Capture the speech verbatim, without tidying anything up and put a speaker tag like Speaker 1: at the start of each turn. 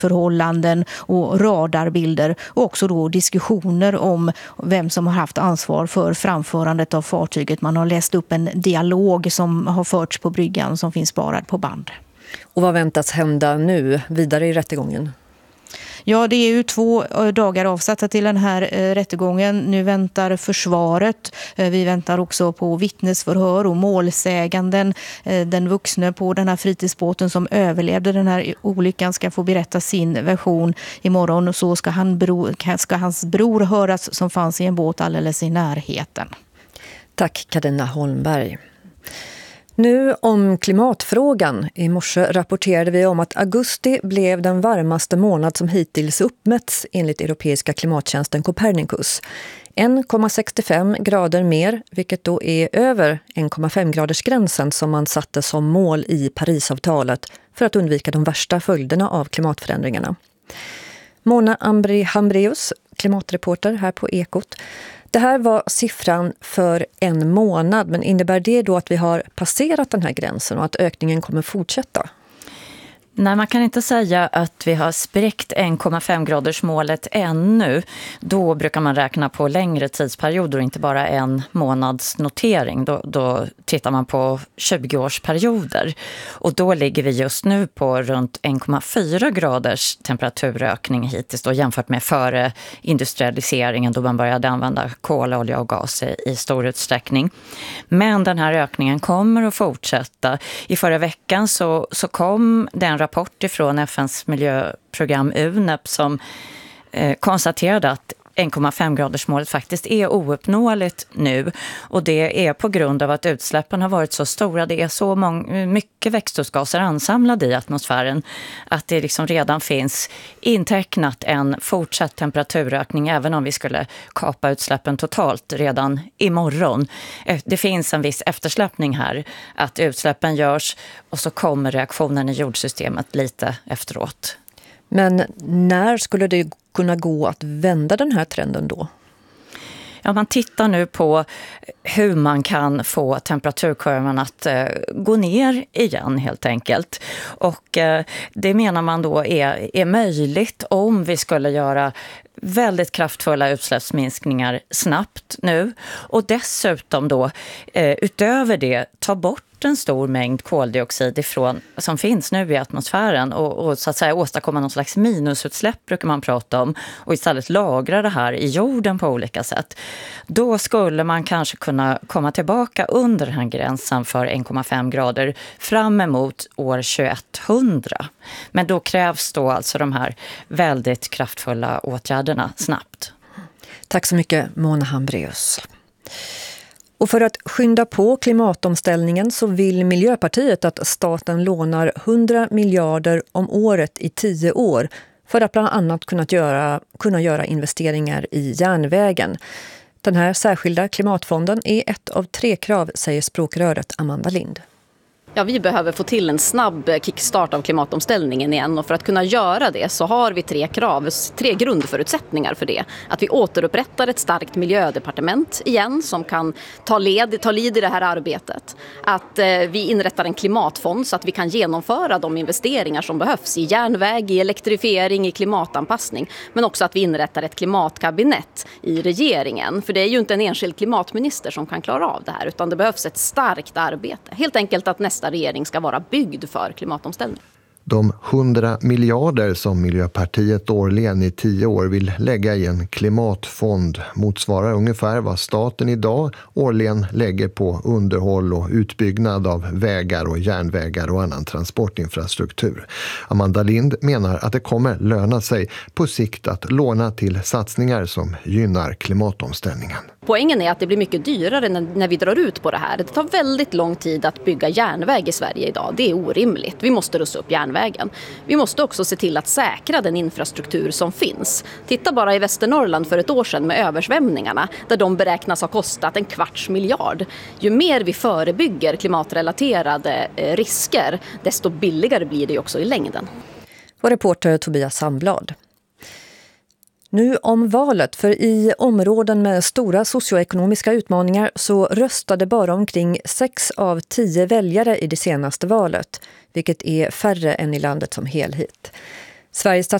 Speaker 1: förhållanden och radarbilder och också då diskussioner om vem som har haft ansvar för framförandet av fartyget. Man har läst upp en dialog som har förts på bryggan som finns sparad på band.
Speaker 2: Och vad väntas hända nu vidare i rättegången?
Speaker 1: Ja, det är ju två dagar avsatta till den här eh, rättegången. Nu väntar försvaret. Eh, vi väntar också på vittnesförhör och målsäganden. Eh, den vuxne på den här fritidsbåten som överlevde den här olyckan ska få berätta sin version imorgon. Och så ska, han bro, ska hans bror höras som fanns i en båt alldeles i närheten.
Speaker 2: Tack Carina Holmberg. Nu om klimatfrågan. I morse rapporterade vi om att augusti blev den varmaste månad som hittills uppmätts enligt europeiska klimattjänsten Copernicus. en komma sextiofem grader mer, vilket då är över en komma fem graders gränsen som man satte som mål i Parisavtalet för att undvika de värsta följderna av klimatförändringarna. Mona Hambreus, klimatreporter här på Ekot. Det här var siffran för en månad, men innebär det då att vi har passerat den här gränsen och att ökningen kommer fortsätta?
Speaker 3: Nej, man kan inte säga att vi har spräckt en komma fem graders målet ännu. Då brukar man räkna på längre tidsperioder och inte bara en månads notering. Då, då tittar man på tjugo-årsperioder. Och då ligger vi just nu på runt en komma fyra graders temperaturökning hittills då, jämfört med före industrialiseringen då man började använda kol, olja och gas i, i stor utsträckning. Men den här ökningen kommer att fortsätta. I förra veckan så, så kom den rapport ifrån F N:s miljöprogram U N E P som eh, konstaterade att en komma fem graders målet faktiskt är ouppnåeligt nu, och det är på grund av att utsläppen har varit så stora. Det är så många, mycket växthusgaser ansamlade i atmosfären att det liksom redan finns intecknat en fortsatt temperaturökning även om vi skulle kapa utsläppen totalt redan imorgon. Det finns en viss eftersläppning här, att utsläppen görs och så kommer reaktionen i jordsystemet lite efteråt.
Speaker 2: Men när skulle det kunna gå att vända den här trenden då?
Speaker 3: Ja, man tittar nu på hur man kan få temperaturkurvan att eh, gå ner igen helt enkelt. Och eh, det menar man då är, är möjligt om vi skulle göra väldigt kraftfulla utsläppsminskningar snabbt nu. Och dessutom då eh, utöver det ta bort en stor mängd koldioxid ifrån, som finns nu i atmosfären och, och så att säga åstadkomma någon slags minusutsläpp brukar man prata om, och istället lagra det här i jorden på olika sätt. Då skulle man kanske kunna komma tillbaka under den här gränsen för en komma fem grader fram emot år tjugoetthundra. Men då krävs då alltså de här väldigt kraftfulla åtgärderna snabbt.
Speaker 2: Tack så mycket Mona Hambreus. Och för att skynda på klimatomställningen så vill Miljöpartiet att staten lånar hundra miljarder om året i tio år för att bland annat kunna göra, kunna göra investeringar i järnvägen. Den här särskilda klimatfonden är ett av tre krav, säger språkröret Amanda Lind.
Speaker 4: Ja, vi behöver få till en snabb kickstart av klimatomställningen igen, och för att kunna göra det så har vi tre krav, tre grundförutsättningar för det. Att vi återupprättar ett starkt miljödepartement igen som kan ta led, ta lid i det här arbetet. Att eh, vi inrättar en klimatfond så att vi kan genomföra de investeringar som behövs i järnväg, i elektrifiering, i klimatanpassning. Men också att vi inrättar ett klimatkabinett i regeringen. För det är ju inte en enskild klimatminister som kan klara av det här, utan det behövs ett starkt arbete. Helt enkelt att nästa regering ska vara byggd för klimatomställning.
Speaker 5: De hundra miljarder som Miljöpartiet årligen i tio år vill lägga i en klimatfond motsvarar ungefär vad staten idag årligen lägger på underhåll och utbyggnad av vägar och järnvägar och annan transportinfrastruktur. Amanda Lind menar att det kommer löna sig på sikt att låna till satsningar som gynnar klimatomställningen.
Speaker 4: Poängen är att det blir mycket dyrare när, när vi drar ut på det här. Det tar väldigt lång tid att bygga järnväg i Sverige idag. Det är orimligt. Vi måste rusta upp järnvägen. Vi måste också se till att säkra den infrastruktur som finns. Titta bara i Västernorrland för ett år sedan med översvämningarna, där de beräknas ha kostat en kvarts miljard. Ju mer vi förebygger klimatrelaterade eh, risker, desto billigare blir det också i längden.
Speaker 2: Och reporter Tobias Sandblad. Nu om valet, för i områden med stora socioekonomiska utmaningar så röstade bara omkring sex av tio väljare i det senaste valet, vilket är färre än i landet som helhet. Sveriges